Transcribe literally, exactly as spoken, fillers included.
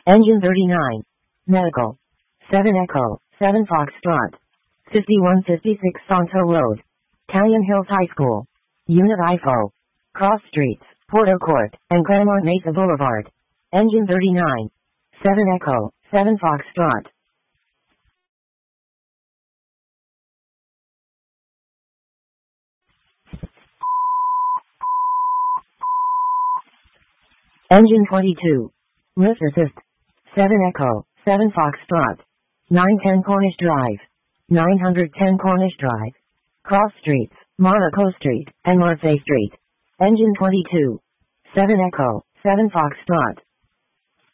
Engine thirty-nine. Medical. seven Echo, seven Foxtrot. fifty-one fifty-six Santo Road. Callion Hills High School. Unit I F O. Cross Streets, Porto Court, and Claremont Mesa Boulevard. Engine thirty-nine. seven Echo, seven Foxtrot. Engine twenty-two. Lift assist. seven Echo, seven Foxtrot. nine ten Cornish Drive. nine ten Cornish Drive. Cross Streets, Monaco Street, and Marseille Street. Engine twenty-two. seven Echo, seven Foxtrot.